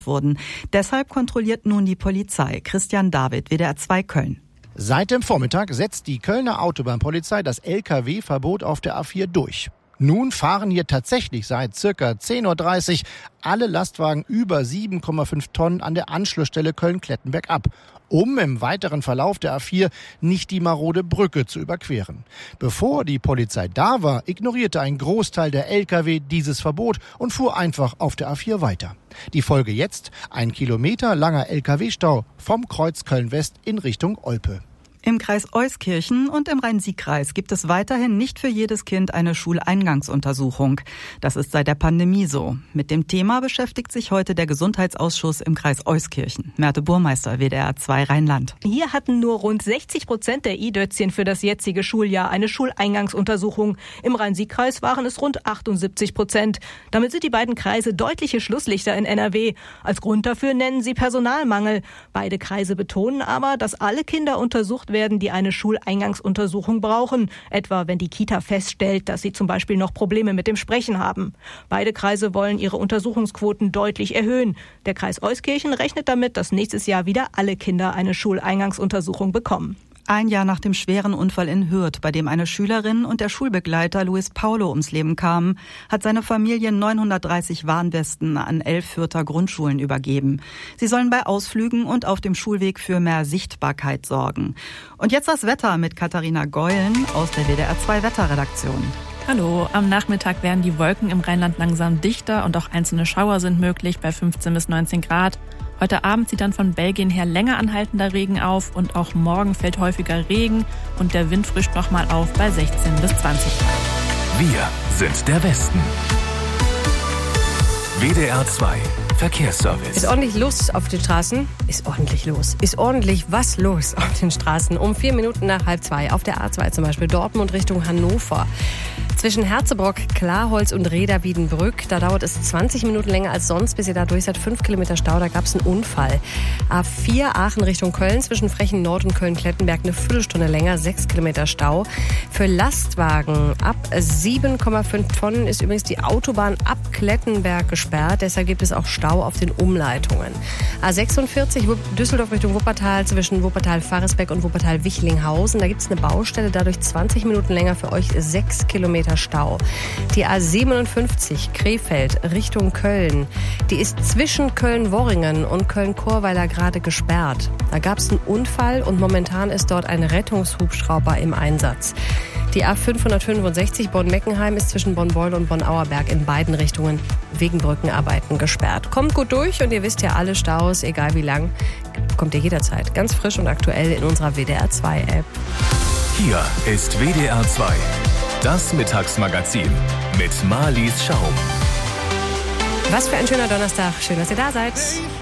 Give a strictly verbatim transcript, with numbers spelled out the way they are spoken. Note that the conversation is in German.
wurden. Deshalb kontrolliert nun die Polizei. Christian David, W D R zwei Köln. Seit dem Vormittag setzt die Kölner Autobahnpolizei das L K W-Verbot auf der A vier durch. Nun fahren hier tatsächlich seit circa zehn Uhr dreißig alle Lastwagen über sieben Komma fünf Tonnen an der Anschlussstelle Köln-Klettenberg ab, um im weiteren Verlauf der A vier nicht die marode Brücke zu überqueren. Bevor die Polizei da war, ignorierte ein Großteil der L K W dieses Verbot und fuhr einfach auf der A vier weiter. Die Folge jetzt: ein Kilometer langer L K W-Stau vom Kreuz Köln-West in Richtung Olpe. Im Kreis Euskirchen und im Rhein-Sieg-Kreis gibt es weiterhin nicht für jedes Kind eine Schuleingangsuntersuchung. Das ist seit der Pandemie so. Mit dem Thema beschäftigt sich heute der Gesundheitsausschuss im Kreis Euskirchen. Merte Burmeister, W D R zwei Rheinland. Hier hatten nur rund sechzig Prozent der I-Dötzchen für das jetzige Schuljahr eine Schuleingangsuntersuchung. Im Rhein-Sieg-Kreis waren es rund achtundsiebzig Prozent. Damit sind die beiden Kreise deutliche Schlusslichter in N R W. Als Grund dafür nennen sie Personalmangel. Beide Kreise betonen aber, dass alle Kinder untersucht werden, die eine Schuleingangsuntersuchung brauchen, etwa wenn die Kita feststellt, dass sie zum Beispiel noch Probleme mit dem Sprechen haben. Beide Kreise wollen ihre Untersuchungsquoten deutlich erhöhen. Der Kreis Euskirchen rechnet damit, dass nächstes Jahr wieder alle Kinder eine Schuleingangsuntersuchung bekommen. Ein Jahr nach dem schweren Unfall in Hürth, bei dem eine Schülerin und der Schulbegleiter Luis Paulo ums Leben kamen, hat seine Familie neunhundertdreißig Warnwesten an elf Fürther Grundschulen übergeben. Sie sollen bei Ausflügen und auf dem Schulweg für mehr Sichtbarkeit sorgen. Und jetzt das Wetter mit Katharina Geulen aus der W D R zwei Wetterredaktion. Hallo, am Nachmittag werden die Wolken im Rheinland langsam dichter und auch einzelne Schauer sind möglich bei fünfzehn bis neunzehn Grad. Heute Abend zieht dann von Belgien her länger anhaltender Regen auf und auch morgen fällt häufiger Regen und der Wind frischt nochmal auf bei sechzehn bis zwanzig Grad. Wir sind der Westen. W D R zwei Verkehrsservice. Ist ordentlich los auf den Straßen? Ist ordentlich los. Ist ordentlich was los auf den Straßen? Um vier Minuten nach halb zwei auf der A zwei zum Beispiel Dortmund Richtung Hannover. Zwischen Herzebrock, Klarholz und Reda-Wiedenbrück, da dauert es zwanzig Minuten länger als sonst, bis ihr da durch seid. Fünf Kilometer Stau, da gab es einen Unfall. A vier Aachen Richtung Köln, zwischen Frechen Nord und Köln-Klettenberg eine Viertelstunde länger, sechs Kilometer Stau. Für Lastwagen ab sieben Komma fünf Tonnen ist übrigens die Autobahn ab Klettenberg gesperrt. Deshalb gibt es auch Stau auf den Umleitungen. A sechsundvierzig Düsseldorf Richtung Wuppertal, zwischen Wuppertal-Faresbeck und Wuppertal-Wichlinghausen. Da gibt es eine Baustelle, dadurch zwanzig Minuten länger, für euch sechs Kilometer Stau. Die A siebenundfünfzig Krefeld Richtung Köln, die ist zwischen Köln-Worringen und Köln-Chorweiler gerade gesperrt. Da gab es einen Unfall und momentan ist dort ein Rettungshubschrauber im Einsatz. Die A fünfhundertfünfundsechzig Bonn-Meckenheim ist zwischen Bonn-Beuel und Bonn-Auerberg in beiden Richtungen wegen Brückenarbeiten gesperrt. Kommt gut durch und ihr wisst ja, alle Staus, egal wie lang, kommt ihr jederzeit ganz frisch und aktuell in unserer W D R zwei App. Hier ist W D R zwei, das Mittagsmagazin mit Marlies Schaum. Was für ein schöner Donnerstag. Schön, dass ihr da seid.